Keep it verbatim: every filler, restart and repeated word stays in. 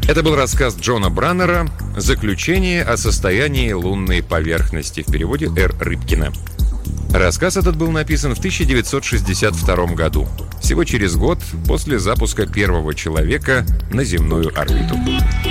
Это был рассказ Джона Браннера «Заключение о состоянии лунной поверхности» в переводе Р. Рыбкина. Рассказ этот был написан в тысяча девятьсот шестьдесят втором году, всего через год после запуска первого человека на земную орбиту.